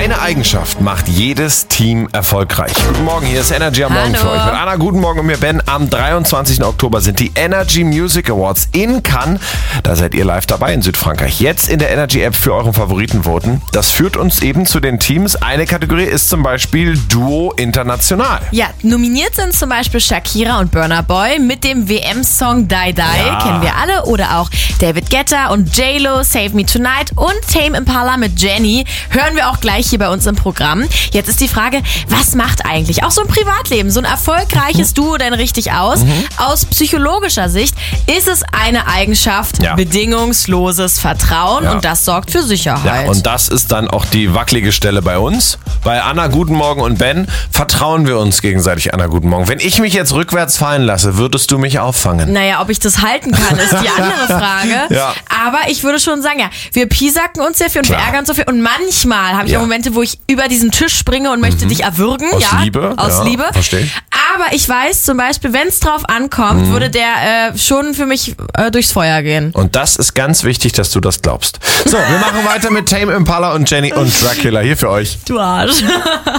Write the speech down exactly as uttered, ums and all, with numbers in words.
Eine Eigenschaft macht jedes Team erfolgreich. Guten Morgen, hier ist Energy am Morgen für euch. Mit Anna, guten Morgen und mir Ben. Am dreiundzwanzigsten Oktober sind die Energy Music Awards in Cannes. Da seid ihr live dabei in Südfrankreich. Jetzt in der Energy App für euren Favoriten voten. Das führt uns eben zu den Teams. Eine Kategorie ist zum Beispiel Duo International. Ja, nominiert sind zum Beispiel Shakira und Burna Boy mit dem W M-Song Die Die, Ja. kennen wir alle. Oder auch David Guetta und J-Lo, Save Me Tonight und Tame Impala mit Jenny. Hören wir auch gleich hier bei uns im Programm. Jetzt ist die Frage, was macht eigentlich auch so ein Privatleben, so ein erfolgreiches Duo denn richtig aus? Mhm. Aus psychologischer Sicht ist es eine Eigenschaft, Ja. bedingungsloses Vertrauen Ja. und das sorgt für Sicherheit. Ja, und das ist dann auch die wackelige Stelle bei uns. Bei Anna, guten Morgen und Ben vertrauen wir uns gegenseitig. Anna, guten Morgen. Wenn ich mich jetzt rückwärts fallen lasse, würdest du mich auffangen? Naja, ob ich das halten kann, ist die andere Frage. Ja. Aber ich würde schon sagen, ja, wir piesacken uns sehr viel und Klar. wir ärgern uns so viel. Und manchmal habe ich Ja. auch Momente, wo ich über diesen Tisch springe und möchte dich erwürgen. Aus ja, Liebe, Aus ja, Liebe. verstehe. Aber ich weiß zum Beispiel, wenn es drauf ankommt, würde der äh, schon für mich äh, durchs Feuer gehen. Und das ist ganz wichtig, dass du das glaubst. So, wir machen weiter mit Tame Impala und Jenny und Dracula hier für euch. Du Arsch.